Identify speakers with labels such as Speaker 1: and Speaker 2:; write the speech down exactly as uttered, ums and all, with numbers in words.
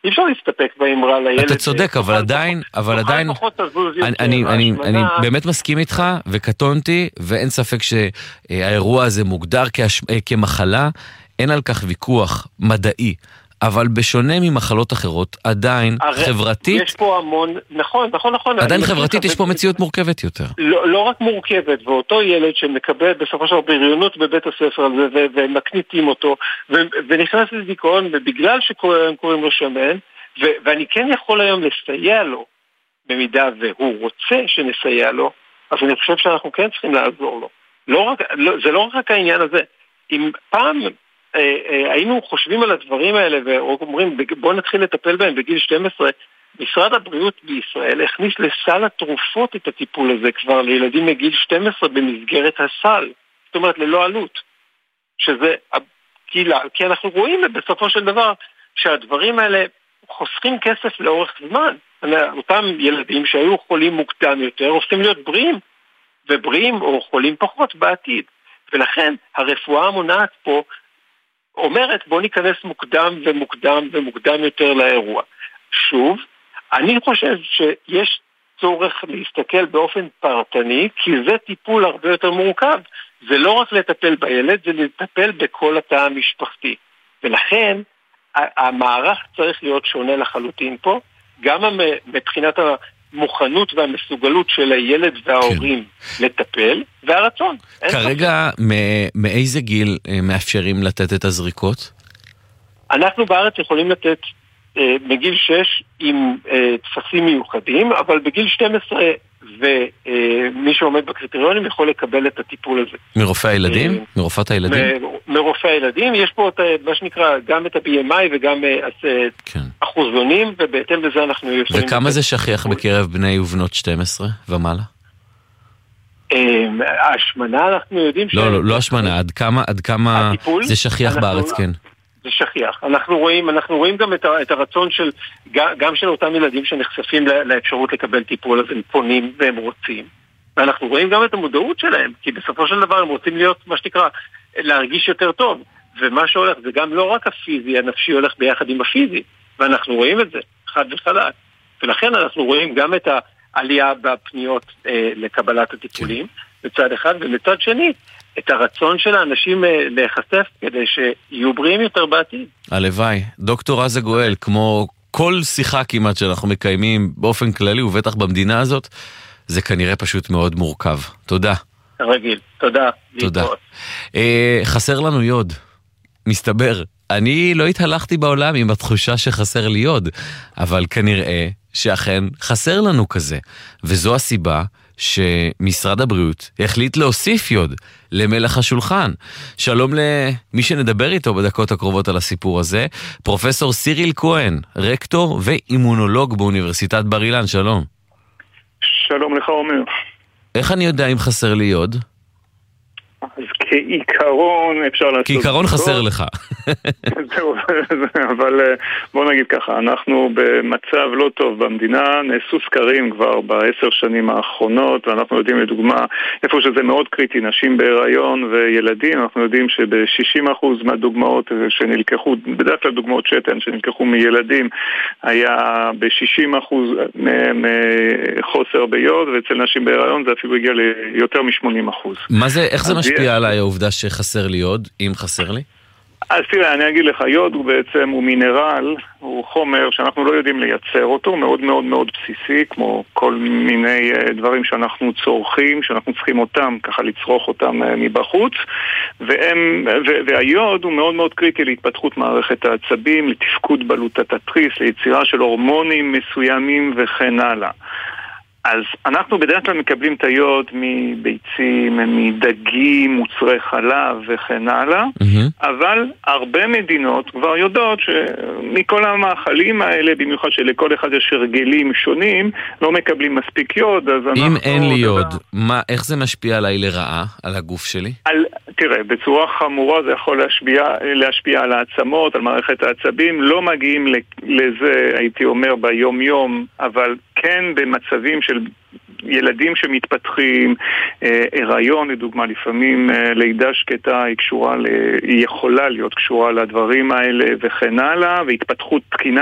Speaker 1: אי אפשר להסתפק באמרה לילד.
Speaker 2: אתה צודק, אבל עדיין, אבל עדיין, אני, אני, אני באמת מסכים איתך, וקטונתי, ואין ספק שהאירוע הזה מוגדר כמחלה, אין על כך ויכוח מדעי. אבל בשונה ממחלות אחרות, עדיין חברתית...
Speaker 1: יש פה המון... נכון, נכון, נכון.
Speaker 2: עדיין חברתית יש פה מציאות מורכבת יותר.
Speaker 1: לא, לא רק מורכבת, ואותו ילד שמקבל בסופו של בריונות בבית הספר על זה, ומקניטים אותו, ונכנס לדיכאון, ובגלל שהם קוראים לו שמן, ואני כן יכול היום לסייע לו, במידה והוא רוצה שנסייע לו, אז אני חושב שאנחנו כן צריכים לעזור לו. לא רק, לא, זה לא רק העניין הזה. אם פעם... היינו חושבים על הדברים האלה ואומרים בוא נתחיל לטפל בהם בגיל שתים עשרה, משרד הבריאות בישראל הכניס לסל התרופות את הטיפול הזה כבר לילדים מגיל שתים עשרה במסגרת הסל, זאת אומרת ללא עלות, שזה כי, כי אנחנו רואים בסופו של דבר שהדברים האלה חוסכים כסף לאורך זמן. אותם ילדים שהיו חולים מוקדם יותר הופכים להיות בריאים, ובריאים או חולים פחות בעתיד, ולכן הרפואה המונעת פה אומרת בוא ניכנס מוקדם ומוקדם ומוקדם יותר לאירוע. שוב, אני חושב שיש צורך להסתכל באופן פרטני, כי זה טיפול הרבה יותר מורכב. זה לא רק לטפל בילד, זה לטפל בכל התא המשפחתי. ולכן המערך צריך להיות שונה לחלוטין פה, גם מבחינת המוכנות והמסוגלות של הילד וההורים כן. לטפל, והרצון.
Speaker 2: כרגע, מאיזה גיל מאפשרים לתת את הזריקות?
Speaker 1: אנחנו בארץ יכולים לתת אה, מגיל שש עם אה, תפסים מיוחדים, אבל בגיל שתים עשרה ומי שעומד בקריטריונים יכול לקבל את הטיפול הזה.
Speaker 2: מרופא הילדים? אה, מרופאת הילדים?
Speaker 1: מ- מרופא הילדים. יש פה את, מה שנקרא גם את ה-בי אם איי וגם אה, כן. אחוזונים, ובהתאם לזה אנחנו יכולים...
Speaker 2: וכמה זה שכיח בקרב בני ובנות שתים עשרה ומעלה?
Speaker 1: השמנה אנחנו יודעים ש...
Speaker 2: לא, לא, לא השמנה, עד כמה, עד כמה זה שכיח בארץ, כן.
Speaker 1: זה שכיח. אנחנו רואים, אנחנו רואים גם את, ה, את הרצון של, גם של אותם ילדים שנחשפים לאפשרות לקבל טיפול, אז הם פונים והם רוצים. ואנחנו רואים גם את המודעות שלהם, כי בסופו של דבר הם רוצים להיות, מה שתקרא, להרגיש יותר טוב. ומה שהולך, זה גם לא רק הפיזי, הנפשי הולך ביחד עם הפיזי. ואנחנו רואים את זה, חד וחלק. ולכן אנחנו רואים גם את העלייה בפניות אה, לקבלת הטיפולים, בצד אחד, ובצד שני, את הרצון של האנשים להיחשף כדי שיהיו בריאים יותר בעתיד.
Speaker 2: הלוואי. דוקטור עזה גואל, כמו כל שיחה כמעט שאנחנו מקיימים באופן כללי ובטח במדינה הזאת, זה כנראה פשוט מאוד מורכב. תודה.
Speaker 1: רגיל. תודה.
Speaker 2: תודה. אה, חסר לנו יוד. מסתבר. אני לא התהלכתי בעולם עם התחושה שחסר לי יוד, אבל כנראה שאכן חסר לנו כזה. וזו הסיבה שמשרד הבריאות החליט להוסיף יוד למלח השולחן. שלום למי שנדבר איתו בדקות הקרובות על הסיפור הזה, פרופסור סיריל כהן, רקטור ואימונולוג באוניברסיטת בר אילן. שלום.
Speaker 3: שלום לך עומר.
Speaker 2: איך אני יודע אם חסר לי יוד?
Speaker 3: אז כעיקרון אפשר לעשות...
Speaker 2: כעיקרון חסר לך.
Speaker 3: זהו, אבל בוא נגיד ככה, אנחנו במצב לא טוב במדינה, נעשו סקרים כבר בעשר שנים האחרונות, ואנחנו יודעים לדוגמה, איפה שזה מאוד קריטי, נשים בהיריון וילדים, אנחנו יודעים שב-שישים אחוז מהדוגמאות שנלקחו, בדרך כלל דוגמאות שתן שנלקחו מילדים, היה ב-שישים אחוז מחוסר ביוד, ואצל נשים בהיריון זה אפילו הגיע ליותר מ-שמונים אחוז.
Speaker 2: מה זה, איך זה משפיע עליי העובדה שחסר לי יוד, אם חסר לי?
Speaker 3: אז תראה, אני אגיד לך, יוד הוא בעצם, הוא מינרל, הוא חומר שאנחנו לא יודעים לייצר אותו, מאוד מאוד מאוד בסיסי, כמו כל מיני דברים שאנחנו צורכים, שאנחנו צריכים אותם, ככה לצרוך אותם מבחוץ, והם, והיוד הוא מאוד מאוד קריטי להתפתחות מערכת העצבים, לתפקוד בלוטת התריס, ליצירה של הורמונים מסוימים וכן הלאה. אז אנחנו בדרך כלל מקבלים את היוד מביצים, מדגים, מוצרי חלב וכן הלאה, mm-hmm. אבל הרבה מדינות כבר יודעות שמכל המאכלים האלה, במיוחד שלכל אחד יש הרגלים שונים, לא מקבלים מספיק יוד. אז
Speaker 2: אם אין לי יוד, דבר... מה, איך זה משפיע עליי לרעה, על הגוף שלי?
Speaker 3: על, תראה, בצורה חמורה זה יכול להשפיע, להשפיע על העצמות, על מערכת העצבים, לא מגיעים לזה, הייתי אומר, ביום יום, אבל כן במצבים של ילדים שמתפתחים, הריון לדוגמה, לפעמים לידה שקטה היא קשורה, היא יכולה להיות קשורה לדברים האלה וכן הלאה, והתפתחות תקינה